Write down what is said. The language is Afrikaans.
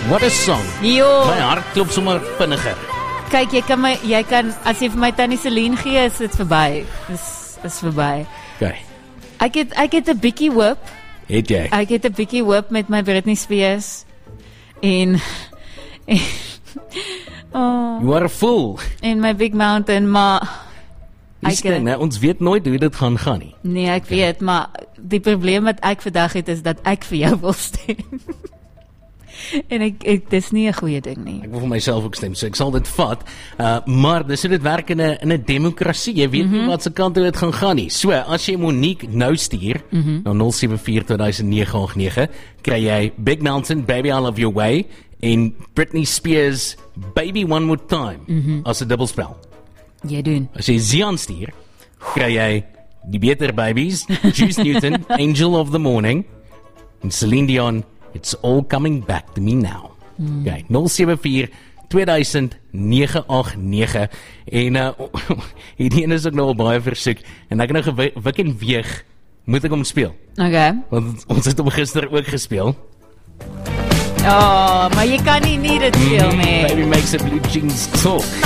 What a song. Jo, My hart klop sommer vinniger. kyk, jy kan, as jy vir my Tannie Celine gee, is dit verby. Is verby. Okay, Ek het 'n bietjie hoop. het jy? Ek het 'n bietjie hoop met my Britney Spears. En oh, You are a fool. en my Big Mountain, maar Dis ding, né? Ons weet nooit hoe dit gaan nie. nee, ek weet, maar die probleem wat ek vandag het is dat ek vir jou wil stem. En ek dis nie 'n goeie ding nie. Ek wil vir myself ook stem, so ek sal dit vat. Maar dis hoe dit werk in 'n demokrasie. Jy weet nie wat se kant toe dit gaan nie. So, as jy Monique nou stuur na 074-2009, kry jy Big Mountain, Baby I Love Your Way en Britney Spears, Baby One More Time as 'n dubbelspel. Jy doen. As jy Zian stuur, kry jy die Beter Babies, Juice Newton, Angel of the Morning en Celine Dion, It's All Coming Back to Me Now. Okay, 074-2009 en hierdie een is ook nou al baie versoek en ek het nou gewik en weeg, moet ek hom speel? Okay. Want ons het hom gister ook gespeel. Oh, maar jy kan nie dit speel nie. Baby makes a blue jeans talk.